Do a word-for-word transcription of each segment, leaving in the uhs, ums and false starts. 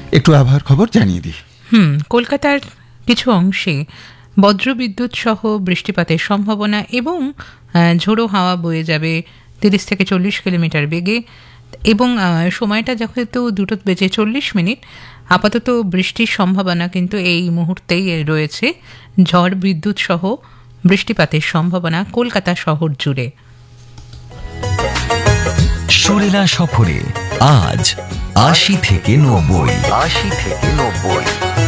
একটু আবহাওয়ার খবর জানিয়ে দিই। হুম কলকাতার কিছু অংশে বজ্রবিদ্যুৎ সহ বৃষ্টিপাতের সম্ভাবনা এবং ঝোড়ো হাওয়া বয়ে যাবে তিরিশ থেকে চল্লিশ কিলোমিটার বেগে, এবং সময়টা যেহেতু দুটো বেজে চল্লিশ মিনিট, আপাতত বৃষ্টির সম্ভাবনা কিন্তু এই মুহূর্তেই রয়েছে। ঝড় বিদ্যুৎ সহ বৃষ্টিপাতের সম্ভাবনা কলকাতা শহর জুড়ে। সুরেলা সফরে আজ আশি থেকে নব্বই আশি থেকে নব্বই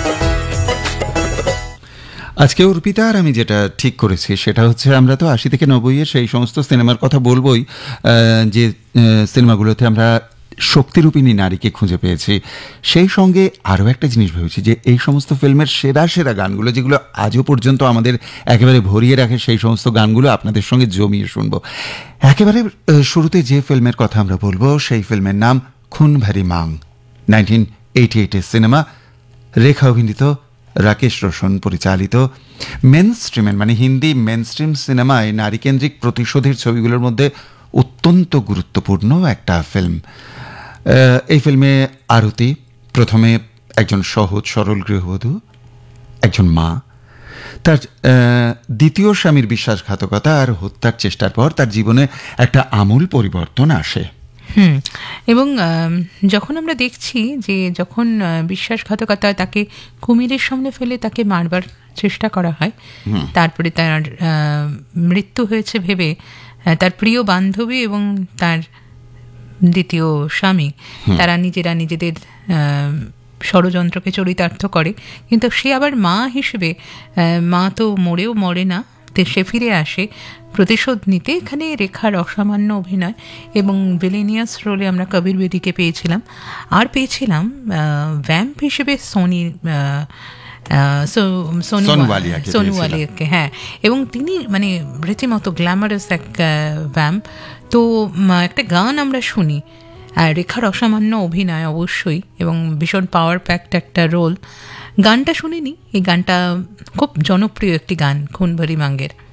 আজকে অর্পিতা আর আমি যেটা ঠিক করেছি সেটা হচ্ছে আমরা তো আশি থেকে নব্বইয়ের সেই সমস্ত সিনেমার কথা বলবোই যে সিনেমাগুলোতে আমরা শক্তিরূপিণী নারীকে খুঁজে পেয়েছি। সেই সঙ্গে আরও একটা জিনিস ভেবেছি যে এই সমস্ত ফিল্মের সেরা সেরা গানগুলো যেগুলো আজও পর্যন্ত আমাদের একেবারে ভরিয়ে রাখে, সেই সমস্ত গানগুলো আপনাদের সঙ্গে জমিয়ে শুনবো। একেবারে শুরুতে যে ফিল্মের কথা আমরা বলবো সেই ফিল্মের নাম খুন ভারি মাং, নাইনটিন এইটি এইটের সিনেমা, রেখা অভিনীত, রাকেশ রোশন পরিচালিত। মেন স্ট্রিমের মানে হিন্দি মেন স্ট্রিম সিনেমায় নারীকেন্দ্রিক প্রতিশোধের ছবিগুলোর মধ্যে অত্যন্ত গুরুত্বপূর্ণ একটা ফিল্ম। এই ফিল্মে আরতি প্রথমে একজন সহজ সরল গৃহবধূ, একজন মা, তার দ্বিতীয় স্বামীর বিশ্বাসঘাতকতা আর হত্যার চেষ্টার পর তার জীবনে একটা আমূল পরিবর্তন আসে। হুম এবং যখন আমরা দেখছি যে যখন বিশ্বাসঘাতকতা তাকে কুমিরের সামনে ফেলে তাকে মারবার চেষ্টা করা হয়, তারপরে তার মৃত্যু হয়েছে ভেবে তার প্রিয় বান্ধবী এবং তার দ্বিতীয় স্বামী তারা নিজেরা নিজেদের ষড়যন্ত্রকে চরিতার্থ করে, কিন্তু সে আবার মা হিসেবে, মা তো মরেও মরে না, সে ফিরে আসে প্রতিশোধ নিতে। এখানে রেখার অসামান্য অভিনয় এবং ভিলেনিয়াস রোলে আমরা কবির বেদিকে পেয়েছিলাম, আর পেয়েছিলাম ভ্যাম্প হিসেবে সোনি সোনুওয়ালিয়াকে। হ্যাঁ, এবং তিনি মানে রীতিমতো গ্ল্যামারাস এক ভ্যাম্প। তো একটা গান আমরা শুনি, রেখার অসামান্য অভিনয় অবশ্যই এবং ভীষণ পাওয়ার প্যাকড একটা রোল। গানটা শুনিনি, এই গানটা খুব জনপ্রিয় একটি গান খুন ভারি মাঙ্গের।